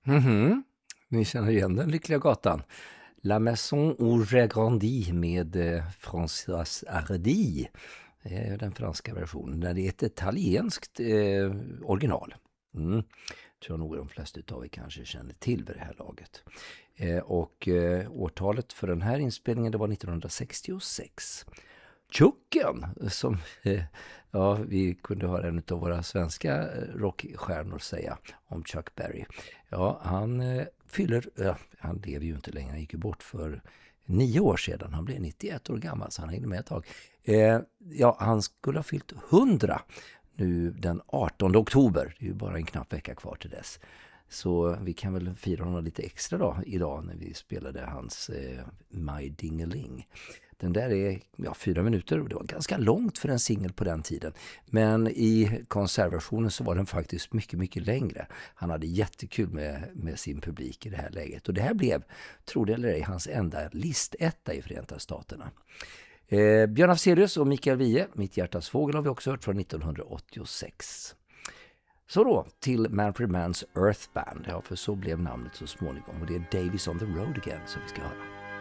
Mhm. Ni känner igen den lyckliga gatan. La Maison où j'ai grandi med François Hardy. Det är den franska versionen. Det är ett italienskt original. Tror nog de flesta av er kanske känner till vid det här laget. Och årtalet för den här inspelningen det var 1966. Chucken, som ja, vi kunde höra en av våra svenska rockstjärnor säga om Chuck Berry. Ja, han han lever ju inte längre, han gick ju bort för 9 år sedan. Han blev 91 år gammal så han hängde med ett tag. Ja, han skulle ha fyllt 100 nu den 18 oktober. Det är ju bara en knapp vecka kvar till dess. Så vi kan väl fira honom lite extra då, idag när vi spelade hans My Dingeling. Den där är 4 minuter och det var ganska långt för en singel på den tiden. Men i konsertversionen så var den faktiskt mycket, mycket längre. Han hade jättekul med sin publik i det här läget. Och det här blev, tror det eller ej, hans enda listetta i Förenta Staterna. Björn Afzelius och Mikael Wiehe, Mitt hjärtas fågel, har vi också hört från 1986. Så då till Manfred Manns Earth Band, ja, för så blev namnet så småningom. Och det är Davies on the Road Again som vi ska höra.